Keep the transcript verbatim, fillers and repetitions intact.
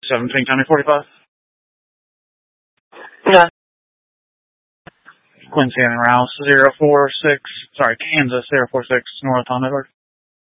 seventeen County forty-five. Yeah. Quincy and Rouse, zero four six, sorry, Kansas, zero four six, North on Edward.